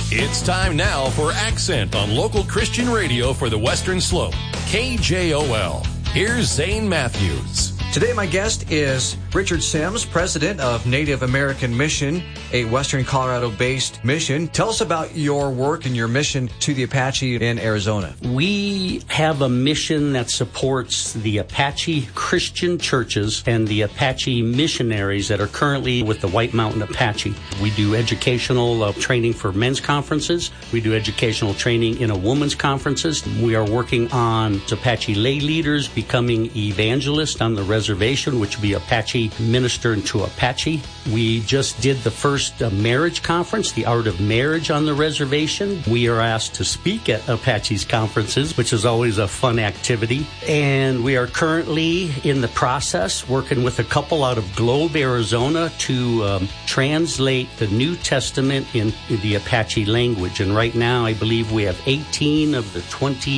It's time now for Accent on local Christian radio for the Western Slope. KJOL. Here's Zane Matthews. Today my guest is Richard Sims, president of Native American Mission, a Western Colorado-based mission. Tell us about your work and your mission to the Apache in Arizona. We have a mission that supports the Apache Christian churches and the Apache missionaries that are currently with the White Mountain Apache. We do educational training for men's conferences. We do educational training in a women's conferences. We are working on Apache lay leaders becoming evangelists on the reservation, which would be Apache minister to Apache. We just did the first marriage conference, The Art of Marriage on the reservation. We are asked to speak at Apache's conferences, which is always a fun activity. And we are currently in the process working with a couple out of Globe, Arizona to translate the New Testament in the Apache language. And right now, I believe we have 18 of the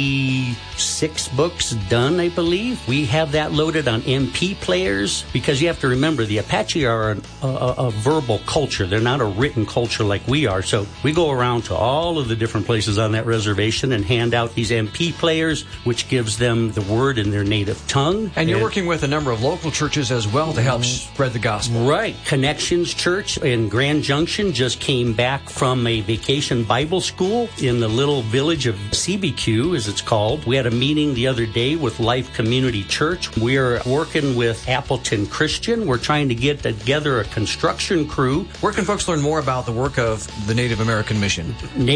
26 books done, I believe. We have that loaded on MP players because you have to remember the Apache are a verbal culture. They're not a written culture like we are. So we go around to all of the different places on that reservation and hand out these MP players, which gives them the word in their native tongue. And you're working with a number of local churches as well to help spread the gospel. Right. Connections Church in Grand Junction just came back from a vacation Bible school in the little village of CBQ, as it's called. We had a meeting the other day with Life Community Church. We're working with Appleton Christian. We're trying to get together a construction crew. Where can folks learn more about the work of the Native American Mission?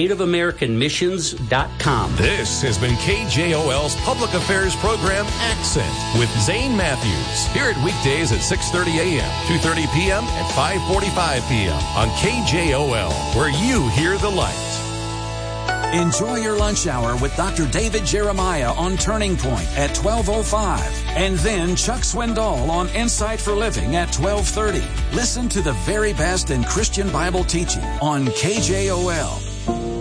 NativeAmericanMissions.com. This has been KJOL's Public Affairs Program, Accent, with Zane Matthews. Hear it weekdays at 6:30 a.m., 2:30 p.m., and 5:45 p.m. on KJOL, where you hear the light. Enjoy your lunch hour with Dr. David Jeremiah on Turning Point at 12:05. And then Chuck Swindoll on Insight for Living at 12:30. Listen to the very best in Christian Bible teaching on KJOL.